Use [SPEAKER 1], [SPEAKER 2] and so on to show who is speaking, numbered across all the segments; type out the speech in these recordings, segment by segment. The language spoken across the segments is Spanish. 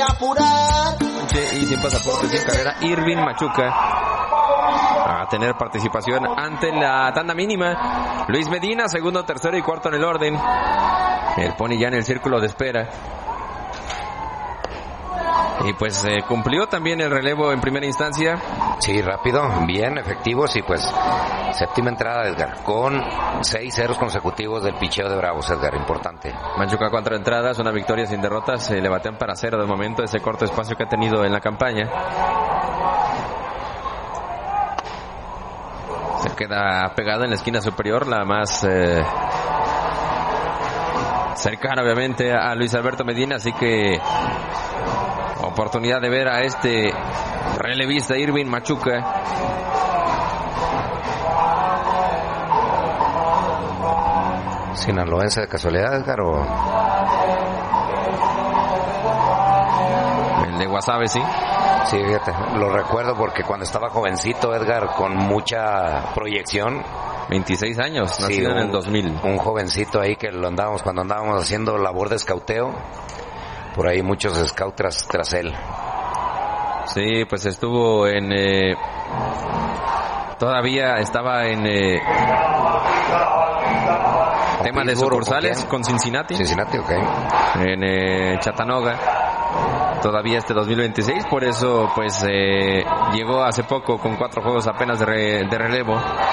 [SPEAKER 1] apurar.
[SPEAKER 2] Y sin pasaporte, sin carrera, Irving Machuca a tener participación ante la tanda mínima. Luis Medina, segundo, tercero y cuarto en el orden. El Pony ya en el círculo de espera. Y pues cumplió también el relevo en primera instancia.
[SPEAKER 3] Sí, rápido, bien, efectivos y pues séptima entrada, Edgar, con 6 ceros consecutivos del picheo de Bravos, Edgar, importante.
[SPEAKER 2] Machuca 4 entradas, una victoria sin derrotas, se le batean para 0 de momento ese corto espacio que ha tenido en la campaña. Se queda pegada en la esquina superior, la más cercana obviamente a Luis Alberto Medina, así que oportunidad de ver a este relevista Irving Machuca.
[SPEAKER 3] ¿Sinaloense de casualidad, Edgar, o...?
[SPEAKER 2] El de Guasave, sí.
[SPEAKER 3] Sí, fíjate, lo recuerdo porque cuando estaba jovencito, Edgar, con mucha proyección.
[SPEAKER 2] 26 años,
[SPEAKER 3] sí,
[SPEAKER 2] nacido en el 2000.
[SPEAKER 3] Un jovencito ahí que lo andábamos, cuando andábamos haciendo labor de escauteo, por ahí muchos scouts tras él.
[SPEAKER 2] Sí, pues estuvo en... todavía estaba en... tema de sucursales con Cincinnati.
[SPEAKER 3] Cincinnati, ok.
[SPEAKER 2] En Chattanooga. Todavía 2026, por eso pues llegó hace poco con 4 juegos apenas de relevo.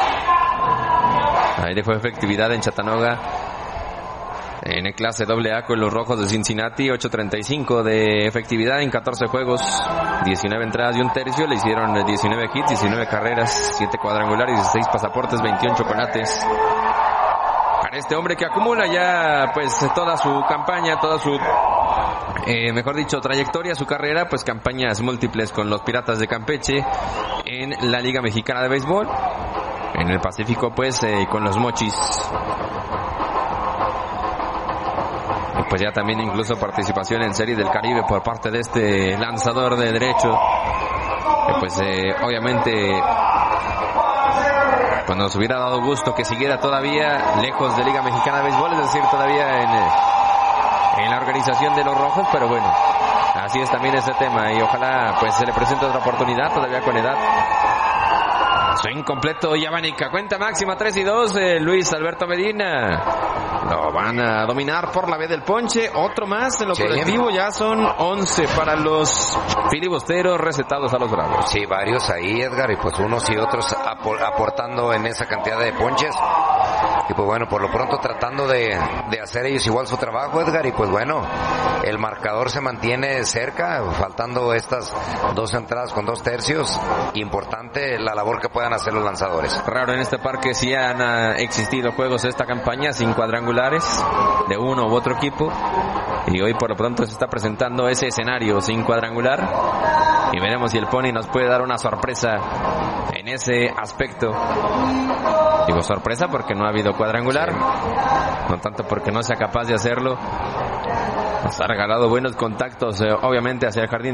[SPEAKER 2] Ahí dejó efectividad en Chattanooga en el clase AA con los Rojos de Cincinnati. 8.35 de efectividad en 14 juegos, 19 entradas y un tercio. Le hicieron 19 hits, 19 carreras, 7 cuadrangulares, 16 pasaportes, 21 chocolates. Para este hombre que acumula ya pues toda su campaña, toda su mejor dicho trayectoria, su carrera, pues campañas múltiples con los Piratas de Campeche en la Liga Mexicana de Béisbol, en el Pacífico pues con los Mochis, y pues ya también incluso participación en Serie del Caribe por parte de este lanzador de derecho, que pues obviamente pues nos hubiera dado gusto que siguiera todavía lejos de Liga Mexicana de Béisbol, es decir, todavía en la organización de los Rojos, pero bueno, así es también ese tema y ojalá pues se le presente otra oportunidad todavía con edad. Swing completo, Yavanica, cuenta máxima 3-2, Luis Alberto Medina. Lo van a dominar por la vía del ponche, otro más en lo colectivo, ya son 11 para los filibusteros recetados a los Bravos.
[SPEAKER 3] Sí, varios ahí, Edgar, y pues unos y otros aportando en esa cantidad de ponches. Y pues bueno, por lo pronto tratando de hacer ellos igual su trabajo, Edgar, y pues bueno, el marcador se mantiene cerca, faltando estas 2 entradas con 2 tercios. Importante la labor que puedan hacer los lanzadores.
[SPEAKER 2] Raro en este parque, sí han existido juegos de esta campaña sin cuadrangulares de uno u otro equipo, y hoy por lo pronto se está presentando ese escenario sin cuadrangular, y veremos si el Pony nos puede dar una sorpresa en ese aspecto. Digo sorpresa porque no ha habido cuadrangular, sí, no tanto porque no sea capaz de hacerlo. Nos ha regalado buenos contactos obviamente hacia el jardín